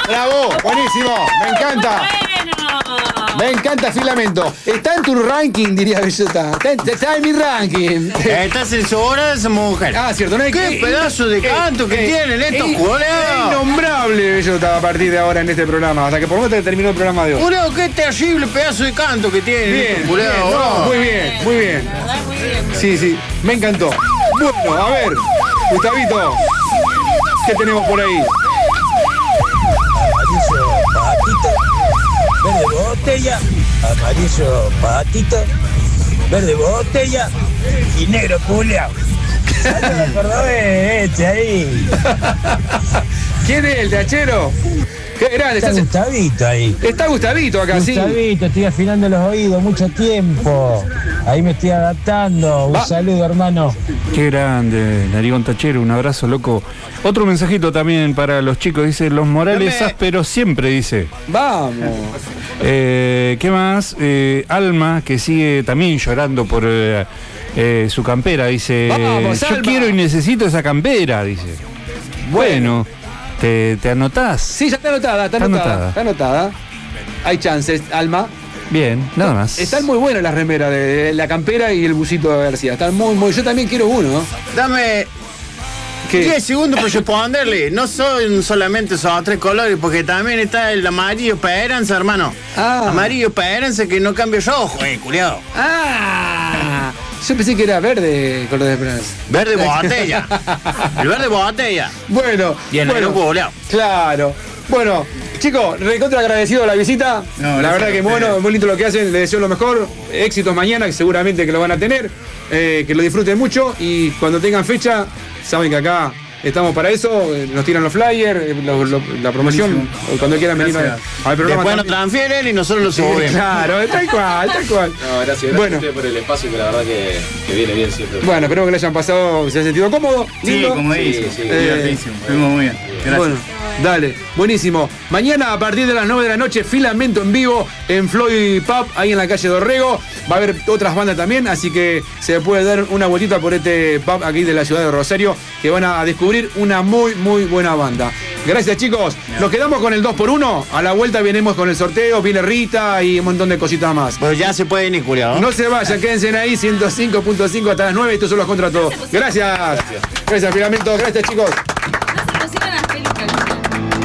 Bravo, buenísimo, me encanta. Me encanta Filamento. Está en tu ranking, diría Bellota. Está en mi ranking. Estás en su hora de esa mujer. Ah, cierto. No hay ¿Qué pedazo de canto que tienen estos culeos? Es innombrable Bellota a partir de ahora en este programa. Hasta que por lo menos terminó el programa de hoy. Culeo, qué terrible pedazo de canto que tienen Bien, estos culeos. bien, no, muy bien, muy bien. Sí, sí, me encantó. Bueno, a ver, Gustavito, ¿qué tenemos por ahí? Verde botella, amarillo patito, verde botella y negro culeado. Me acordó de este ahí. ¿Quién es el tachero? Qué grande. Está Gustavito ahí. Está Gustavito acá, sí. Gustavito, estoy afinando los oídos mucho tiempo. Ahí me estoy adaptando. Un saludo, hermano. Qué grande, Narigón Tachero, un abrazo, loco. Otro mensajito también para los chicos, dice, los Morales ásperos siempre, dice. Vamos. ¿Qué más? Alma, que sigue también llorando por su campera, dice. Vamos, yo Alma. quiero y necesito esa campera, dice. Bueno, ¿te anotás? Sí, ya está anotada, está anotada. Hay chances, Alma. Bien, nada más. Están muy buenas las remeras de la campera y el busito de García. Están muy. Yo también quiero uno. Dame 10 segundos para responderle. No son solamente esos 3 colores, porque también está el amarillo esperanza, hermano. Amarillo esperanza que no cambia rojo, culiado. Yo pensé que era verde, color de esperanza. Verde botella. El verde botella. Bueno. Y el negro culeado. Claro. Bueno, chicos, recontra agradecido de la visita. La verdad que bueno, muy lindo lo que hacen. Les deseo lo mejor. Éxitos mañana, que seguramente que lo van a tener. Que lo disfruten mucho. Y cuando tengan fecha, saben que acá estamos para eso. Nos tiran los flyers, la promoción. Cuando quieran venir al programa. Después nos transfieren y nosotros lo subimos. Claro, tal cual. No, gracias Bueno. a usted por el espacio, que la verdad que viene bien siempre. Bueno, espero que le hayan pasado, se han sentido cómodo. Lindo. Sí, como dice. Sí, Divertidísimo. Fuimos muy bien. Gracias. Bueno, dale, buenísimo. Mañana a partir de las 9 de la noche, Filamento en vivo en Floyd Pub, ahí en la calle Dorrego. Va a haber otras bandas también, así que se puede dar una vueltita por este pub aquí de la ciudad de Rosario, que van a descubrir una muy buena banda. Gracias, chicos. Nos quedamos con el 2x1. A la vuelta venimos con el sorteo, viene Rita y un montón de cositas más. Pero ya se pueden ir, culiado. No se vayan, quédense ahí, 105.5 hasta las 9. Estos son los contra todos. Gracias. Gracias, Filamento. Gracias, chicos.